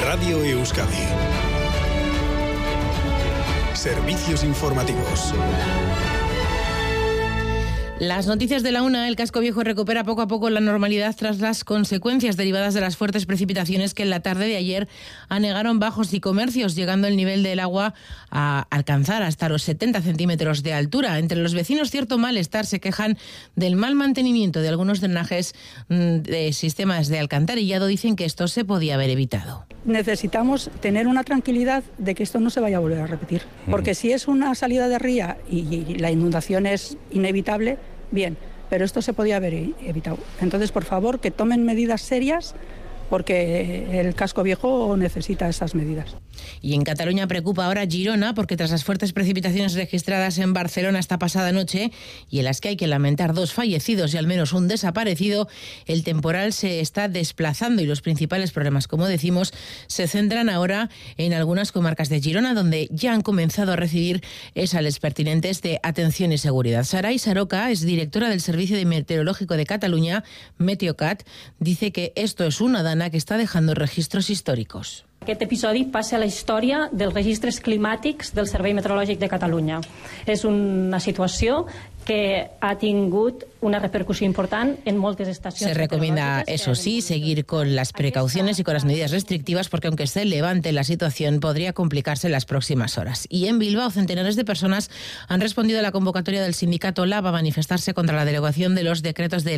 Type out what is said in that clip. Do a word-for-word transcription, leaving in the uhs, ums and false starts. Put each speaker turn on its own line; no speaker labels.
Radio Euskadi. Servicios informativos.
Las noticias de la una. El casco viejo recupera poco a poco la normalidad tras las consecuencias derivadas de las fuertes precipitaciones que en la tarde de ayer anegaron bajos y comercios, llegando el nivel del agua a alcanzar hasta los setenta centímetros de altura. Entre los vecinos cierto malestar, se quejan del mal mantenimiento de algunos drenajes de sistemas de alcantarillado. Dicen que esto se podía haber evitado.
Necesitamos tener una tranquilidad de que esto no se vaya a volver a repetir, porque si es una salida de ría y, y la inundación es inevitable, bien, pero esto se podía haber evitado. Entonces, por favor, que tomen medidas serias, porque el casco viejo necesita esas medidas.
Y en Cataluña preocupa ahora Girona, porque tras las fuertes precipitaciones registradas en Barcelona esta pasada noche, y en las que hay que lamentar dos fallecidos y al menos un desaparecido, el temporal se está desplazando y los principales problemas, como decimos, se centran ahora en algunas comarcas de Girona, donde ya han comenzado a recibir exales pertinentes de atención y seguridad. Saray Saroca es directora del Servicio de Meteorológico de Cataluña, Meteocat. Dice que esto es una dana que està dejando registros históricos.
Aquest episodi passa a la història dels registres climàtics del Servei Meteorològic de Catalunya. És una situació que ha tingut una repercusión importante en muchas estaciones.
Se recomienda, eso sí, seguir con las precauciones y con las medidas restrictivas, porque aunque se levante la situación, podría complicarse en las próximas horas. Y en Bilbao, centenares de personas han respondido a la convocatoria del sindicato LAB a manifestarse contra la derogación de los decretos de